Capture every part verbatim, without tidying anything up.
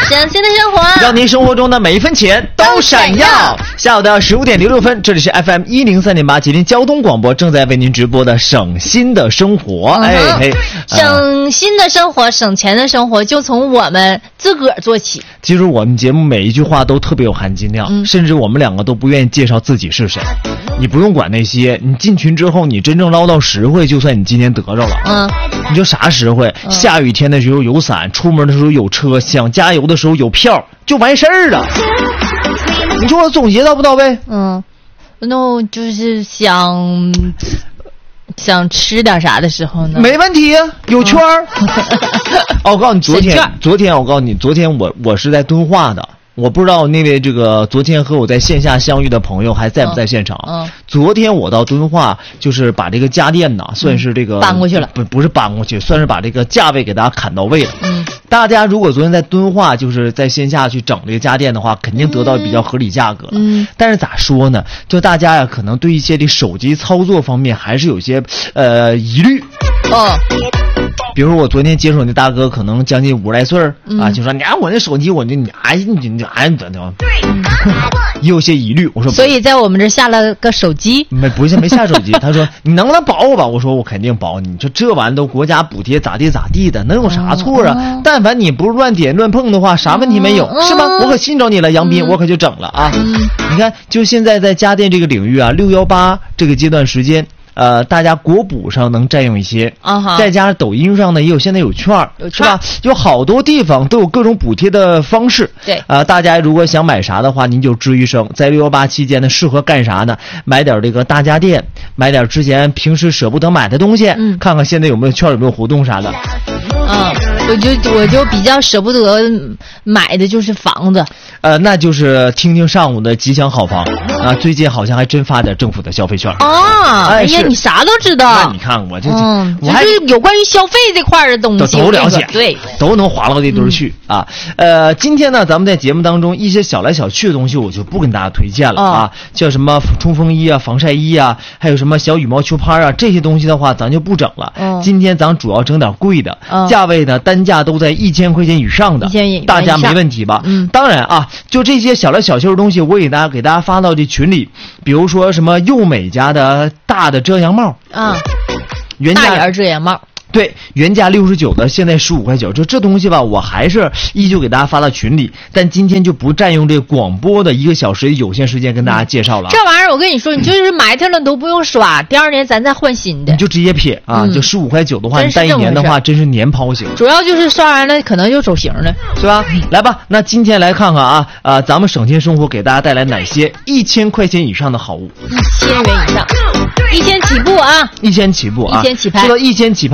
省心的生活， 让您生活中的每一分钱都闪耀。下午的十五点零六分，这里是 F M 一零三点八吉林交通广播正在为您直播的省心的生活。嗯、哎嘿， 省心的生活，省钱的生活，就从我们自个儿做起。 其实我们节目每一句话都特别有含金量，嗯、甚至我们两个都不愿意介绍自己是谁。你不用管那些，你进群之后，你真正捞到实惠，就算你今天得着了。嗯，你就啥实惠？嗯、下雨天的时候有伞，出门的时候有车，想加油的时候有票，就完事儿了。你说我总结到不到位？ 嗯，那我就是想想吃点啥的时候呢？ 没问题，有券儿。嗯、哦，我告诉你，昨天昨天我告诉你，昨天我我是在敦化的。我不知道那位这个昨天和我在线下相遇的朋友还在不在现场？嗯，嗯昨天我到敦化，就是把这个家电呢，算是这个、 嗯、搬过去了， 不不是搬过去，算是把这个价位给大家砍到位了。嗯，大家如果昨天在敦化就是在线下去整这个家电的话，肯定得到比较合理价格了。嗯，但是咋说呢？就大家呀，可能对一些的手机操作方面还是有些呃疑虑。哦。比如我昨天接触那大哥，可能将近五十来岁儿、嗯、啊，就说你看我那手机，我就你哎你你哎怎么，也有些疑虑。我说， 所以在我们这下了个手机， 没不是没下手机。他说你能不能保我吧？我说我肯定保你。这这玩意都国家补贴咋地咋地的，能有啥错啊？哦、但凡你不是乱点乱碰的话，啥问题没有，哦、是吗？我可信着你了，杨斌，嗯、我可就整了啊！嗯、你看，就现在在家电这个领域啊，六幺八这个阶段时间。呃，大家国补上能占用一些，啊、再加上抖音上呢也有现在有券儿，是吧？有好多地方都有各种补贴的方式。对，啊、呃，大家如果想买啥的话，您就吱一声。在六幺八期间呢，适合干啥呢？买点这个大家电，买点之前平时舍不得买的东西，嗯、看看现在有没有券，有没有活动啥的。 嗯，我就我就比较舍不得买的就是房子。 呃，那就是听听上午的吉祥好房啊，最近好像还真发点政府的消费券。 哦，哎呀，你啥都知道。 那你看我这， 嗯， 我还就是有关于消费这块的东西都了解， 对， 都能划到这堆去、嗯、啊。呃，今天呢，咱们在节目当中一些小来小去的东西，我就不跟大家推荐了、哦、啊，叫什么冲锋衣啊、防晒衣啊，还有什么小羽毛球拍啊，这些东西的话，咱就不整了。哦、今天咱主要整点贵的，哦、价位呢单价都在一千块钱以上的，大家没问题吧？嗯，当然啊，就这些小来小去的东西，我给大家给大家发到这群里，比如说什么幼美家的大的遮阳帽啊，原价大眼遮阳帽。 对，原价六十九的，现在十五块九，就这东西吧，我还是依旧给大家发到群里，但今天就不占用这广播的一个小时的有限时间跟大家介绍了、啊。 这玩意儿我跟你说，你就是买它了都不用刷，第二年咱再换新的， 你就直接撇啊，嗯、就十五块九的话，你带一年的话，真是年抛型。 主要就是刷完了可能就走形了， 是吧？来吧，那今天来看看啊，啊，咱们省心生活给大家带来哪些一千块钱以上的好物？ 一千元以上，一千起步啊， 一千起步啊， 一千起拍。 说到一千起拍。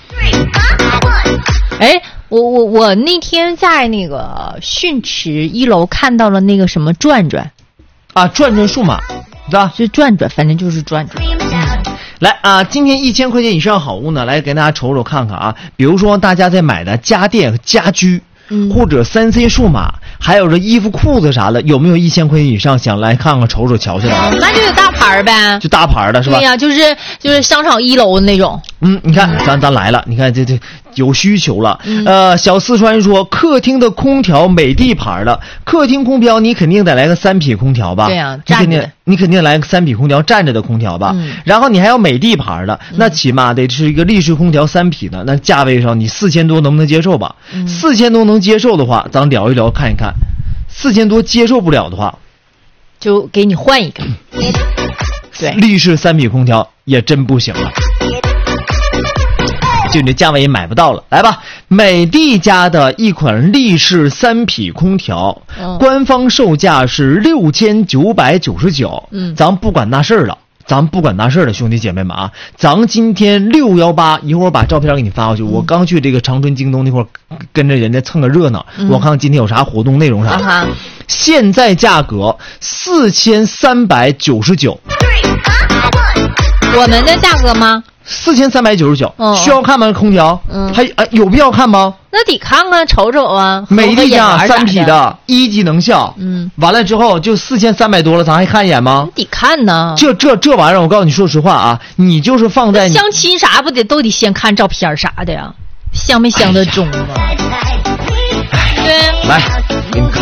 哎，我我我那天在那个汛池一楼看到了那个什么转转， 啊，转转数码，对吧？ 是转转，反正就是转转。 嗯，来啊，今天一千块钱以上好物呢，来给大家瞅瞅看看啊。比如说大家在买的家电和家居。嗯，或者三 C 数码，还有这衣服裤子啥的，有没有一千块钱以上？想来看看瞅瞅瞧瞧的、 嗯？那就有大牌呗， 就大牌的是吧？ 对呀、啊，就是就是商场一楼的那种。 嗯，你看，咱咱来了，你看这这有需求了。嗯、呃，小四川说，客厅的空调美的牌的，客厅空调你肯定得来个三匹空调吧？ 对呀、啊， 你肯定你肯定来个三匹空调站着的空调吧？嗯、然后你还要美的牌的，那起码得是一个立式空调三匹的，那价位上你四千多能不能接受吧？嗯、四千多能接受的话，咱聊一聊看一看；四千多接受不了的话， 就给你换一个。对， 立式三匹空调也真不行了。就你这价位也买不到了，来吧，美的家的一款立式三匹空调，嗯、官方售价是六千九百九十九。嗯，咱不管那事儿了，咱不管那事儿了，兄弟姐妹们啊，咱今天六幺八，一会儿我把照片给你发过去。嗯、我刚去这个长春、京东那会儿，跟着人家蹭个热闹，嗯、我看看今天有啥活动内容啥。啊、现在价格四千三百九十九。 我们的价格吗？ 四千三百九十九，需要看吗？空调，嗯，还呃有必要看吗？ 那得看看瞅瞅啊。 美的家三匹的一级能效，嗯，完了之后就四千三百多了，咱还看一眼吗？ 得看呢。 这这这玩意儿，我告诉你说实话啊，你就是放在相亲啥不得都得先看照片啥的呀，相没相得中啊？对， 来。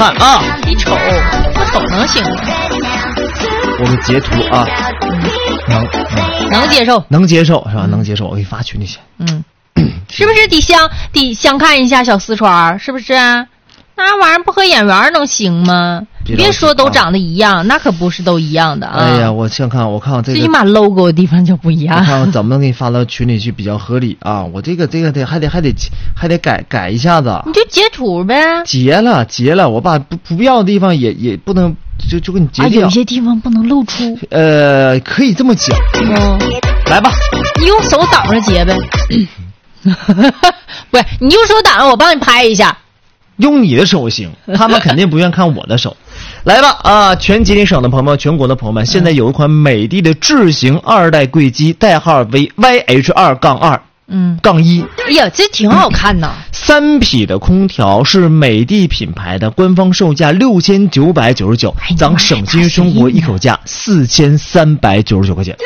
看啊， 你瞅，我瞅能行吗？ 我给截图啊，能能能接受， 能接受是吧？能接受，我给你发群里去。 嗯，是不是得相得相看一下小四川？是不是？那玩意儿不和眼缘能行吗？别, 别说都长得一样、啊，那可不是都一样的啊！ 哎呀，我先看，我看看这个， 最起码 logo 的地方就不一样。 我看看怎么能给你发到群里去比较合理啊？我这个这个得还得还得还得改改一下子。 你就截图呗。 截了截了，我把不不必要的地方也也不能就就给你截掉。 啊，有些地方不能露出。 呃，可以这么讲。 嗯， 来吧， 你用手挡着截呗。不是，你用手挡着，我帮你拍一下。 用你的手行，他们肯定不愿看我的手。来吧啊！全吉林省的朋友们，全国的朋友们，现在有一款美的的智行二代柜机，代号为 Y H 二杠二，嗯，杠一。 哎呀，这挺好看的。 三匹的空调是美的品牌的，官方售价六千九百九十九，咱省心生活一口价四千三百九十九块钱。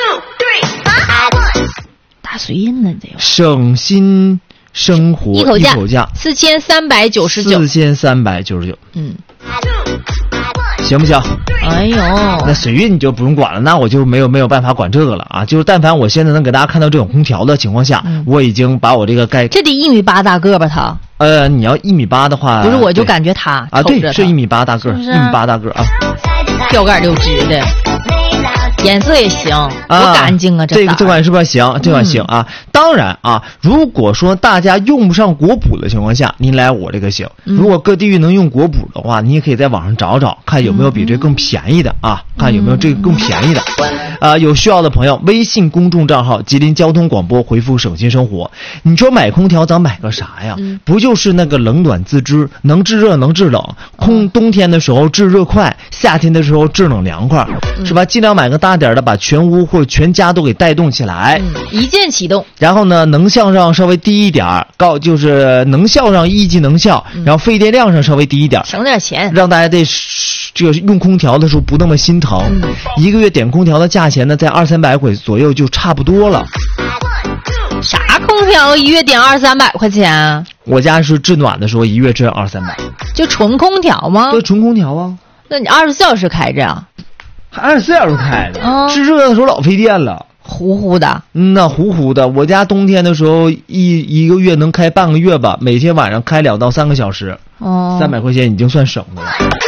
大水印呢，这省心生活一口价四千三百九十九， 四千三百九十九， 嗯， 行不行？ 哎呦， 那水运你就不用管了，那我就没有没有办法管这个了啊！就是但凡我现在能给大家看到这种空调的情况下，嗯、我已经把我这个该这得一米八大个吧？他呃，你要一米八的话， 不是我就感觉他啊，对，是一米八大个，一米八大个啊， 标杆溜直的。颜色也行，多干净啊！ 这这个这款是不是行？这款行啊！嗯、当然啊，如果说大家用不上国补的情况下，您来我这个行。嗯、如果各地域能用国补的话，你也可以在网上找找，看有没有比这更便宜的啊！嗯、看有没有这个更便宜的。啊、呃，有需要的朋友，微信公众账号吉林交通广播回复省心生活。你说买空调咱买个啥呀？嗯、不就是那个冷暖自知，能制热能制冷，空冬天的时候制热快，夏天的时候制冷凉快，嗯、是吧？尽量买个大点的，把全屋或者全家都给带动起来， 嗯、一键启动。 然后呢，能效上稍微低一点，高就是能效上一级能效，嗯、然后费电量上稍微低一点， 省点钱， 让大家在这个用空调的时候不那么心疼。嗯、一个月点空调的价钱呢，在二三百块左右就差不多了。 啥空调一月点二三百块钱啊？ 我家是制暖的时候一月只二三百， 就纯空调吗？ 对，纯空调啊。 那你二十四小时开着啊？ 二十四小时开的，嗯、制热的时候老费电了， 呼呼的。 嗯呐，呼呼的。我家冬天的时候一一个月能开半个月吧，每天晚上开两到三个小时，哦，三百块钱已经算省的了。